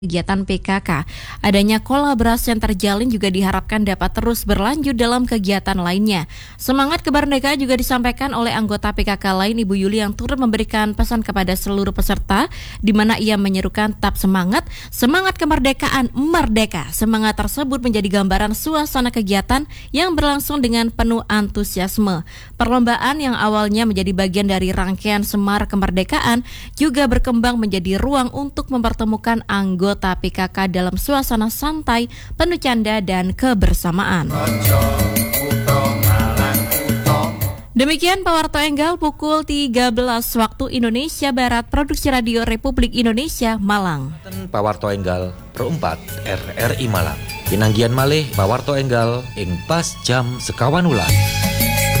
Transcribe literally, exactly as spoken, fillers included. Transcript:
kegiatan P K K. Adanya kolaborasi yang terjalin juga diharapkan dapat terus berlanjut dalam kegiatan lainnya. Semangat kemerdekaan juga disampaikan oleh anggota P K K lain Ibu Yuli yang turut memberikan pesan kepada seluruh peserta, di mana ia menyerukan tetap semangat, semangat kemerdekaan, merdeka. Semangat tersebut menjadi gambaran suasana kegiatan yang berlangsung dengan penuh antusiasme. Perlombaan yang awalnya menjadi bagian dari rangkaian Semar Kemerdekaan juga berkembang menjadi ruang untuk mempertemukan anggota P K K dalam suasana santai, penuh canda dan kebersamaan. Demikian Pak Warto Enggal pukul tiga belas waktu Indonesia Barat, Produksi Radio Republik Indonesia, Malang. Pak Warto Enggal, Pro empat R R I Malang. Pinanggian malih Pak Warto Enggal ing pas jam sekawan ulah.